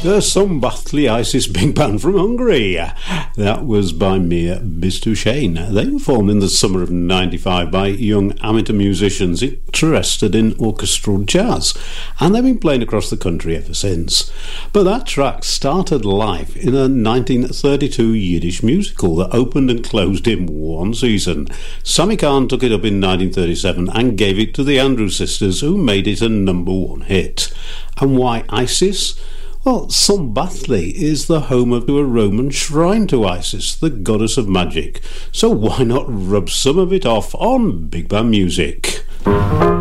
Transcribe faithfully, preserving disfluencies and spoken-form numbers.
The Szombathely Isis Big Band from Hungary. That was by Mir Bistushane. They were formed in the summer of ninety-five by young amateur musicians interested in orchestral jazz, and they've been playing across the country ever since. But that track started life in a nineteen thirty-two Yiddish musical that opened and closed in one season. Sammy Cahn took it up in nineteen thirty-seven and gave it to the Andrews Sisters, who made it a number one hit. And why Isis? Well, Szombathely is the home of a Roman shrine to Isis, the goddess of magic. So why not rub some of it off on Big Band Music?